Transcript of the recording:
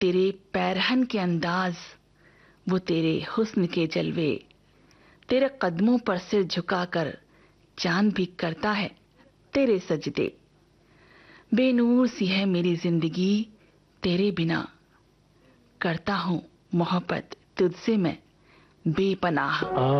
तेरे पैरहन के अंदाज, वो तेरे हुस्न के जलवे, तेरे कदमों पर सिर झुकाकर चांद भी करता है तेरे सजदे। बेनूर सी है मेरी जिंदगी तेरे बिना, करता हूँ मोहब्बत तुझसे मैं बेपनाह।